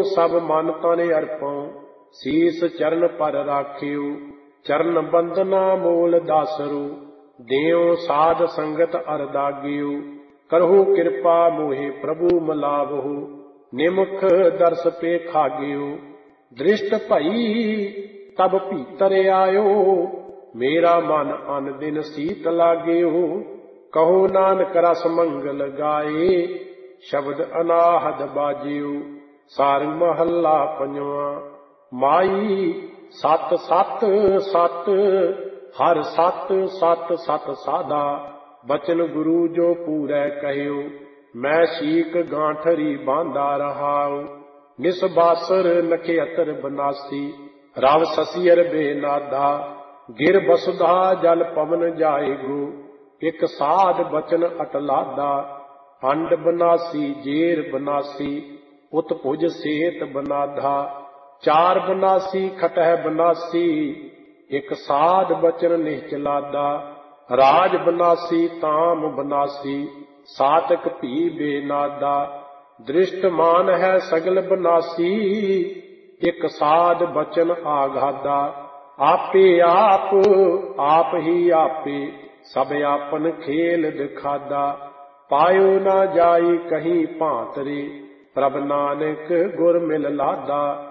सब मन तन अर्पों, शीस चरण पर राखियो। चरण बंदना मोल दासरो, देओ साध संगत अरदागियो। करहु कृपा मोहे प्रभु मलावहु, निमुख दर्श पे खागियो। दृष्ट भई तब भीतर आयो, मेरा मन अन दिन सीत लागियो। कहो नानक रस मंगल गाए, शब्द अनाहद बाजियो। सारंग महला पंजवा। माई सत सत सत, हर सत सत सत साधा। बचन गुरु जो पूरै कहियो, मैं शीक गांठरी बांधा रहाऊ। निसबासर नखेतर बनासी, रव ससियर बेनादा। गिर बसुधा जल पवन जाएगो, एक साध बचन अटलादा। अंड बनासी जेर बनासी, उत्भुज सेत बनाधा। चार बनासी खटह बनासी, एक साध बचन निश्चलादा। राज बनासी ताम बनासी, सातक भी बेनादा। दृष्टमान है सगल बनासी, एक साध बचन आघादा। आपे आप ही आपे, सब आपन खेल दिखादा। पायो ना जाई कहीं भांतरे, प्रभ नानक गुर मिल लादा।